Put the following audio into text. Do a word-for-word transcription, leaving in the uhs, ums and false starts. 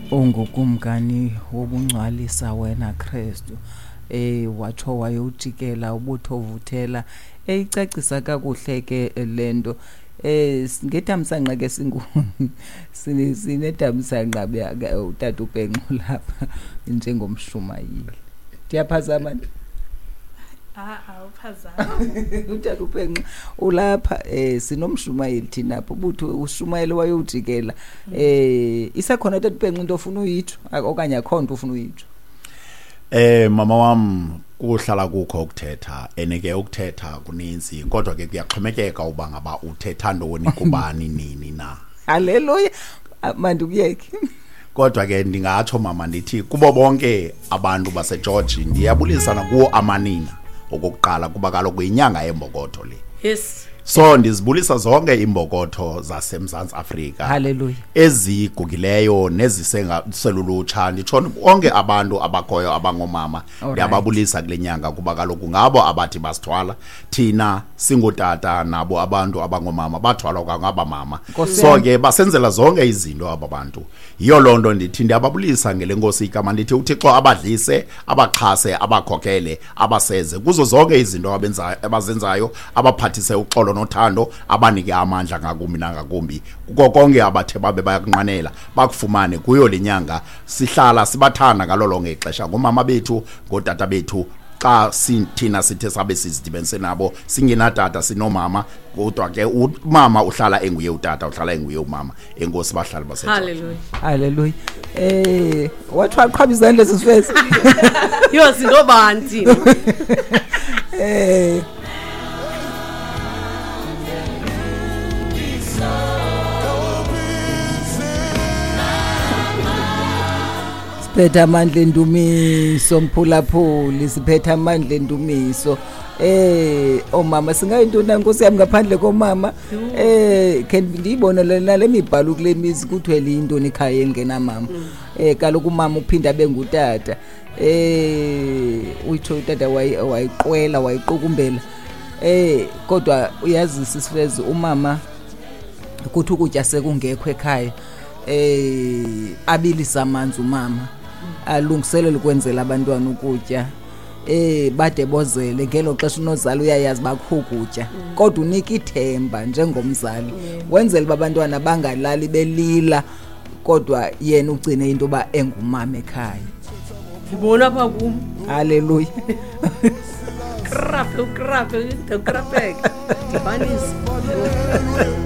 ongukumkani wobungcwalisa wena Kristu eh watsho wayojikela ubuthovuthela eyicacisa kakuhle ke lento eh ngethamsanqa ke singu sinethamsanqa utata uBhenqo lapha njengomshumayeli ndiyaphazama ah awuphazama utata uBhenqo ulapha eh sinomshumayeli thina apho ubutho ushumayeli wayojikela eh isakhona utata uBhenqo into ofuna uyitho okanye akho nto ofuna uyitho. Eh mama wam kuhlala kukho ukuthetha eneke ukuthetha kuninzi kodwa ke kuyaxhomekeka uba ngaba uthetha ntoni kubani nini na. Haleluya manje kuyeke. Kodwa ke ndingatsho mama ndithi kubo bonke abantu baseGeorge ndiyabulisana kuwo amanina okokuqala kuba kaloku inyanga yembokotho le. Yes. So ndizibulisa zonke imbokotho zaseMzantsi Afrika. Haleluya. Ezigugileyo nezisengaselulutsha nditshona bonke abantu abakhoyo abangomama ndiyababulisa kule nyanga kuba kaloku ngabo abathi basithwala thina singutata nabo abantu abangomama bathwala kwangaba mama. So ke basenzela zonke izinto ababantu. Yiyo lonto ndithi ndiyababulisa ngelenkosi igama ndithi uThixo abadlise abaxhase abakhokele abaseze kuzo zonke izinto abenza abazenzayo abaphathise uxolo nothando abanike amandla ngakumbi nangakumbi kuko konke abathe babe bayakunqanela bakufumane kuyo lenyanga sihlala sibathanda ngalolonke ixesha ngomama bethu ngodata bethu xa sithina sithe sabe sizidibenise nabo singenatata sinomama kodwa ke umama uhlala enguye utata uhlala enguye umama enkosi bahlali base. Haleluya. Haleluya. Eh wathi waqhaba izandla sisifese yo sinobanti eh siphethe amandla endumiso mphulaphuli siphethe amandla endumiso eh omama singayintona nkosi yami ngaphandle komama eh ke ndiyibona le mibhalo kule mizi kuthwele intoni ekhaya engena mama eh kaloku umama uphinda bengutata eh uyitho utata wayiqwela wayiqukumbela eh kodwa uyazisa isifezi umama kuthi ukutya sekungekho ekhaya eh abilisa amanzi umama alungiselele ukwenzela abantwana ukutya eh bade bozele ngelo xesha unozali uyayazi bakho ukutya kodwa unika ithemba njengomzali wenzela abantwana bangalali belila kodwa yena ugcine into ba engumama ekhaya. Ngibona apha kum. Haleluya. Krap krap krapek. Dibanis.